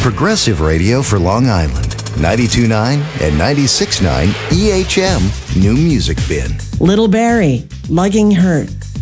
Progressive Radio for Long Island. 92.9 and 96.9 EHM New Music Bin. Little Barry, Lugging Hurt.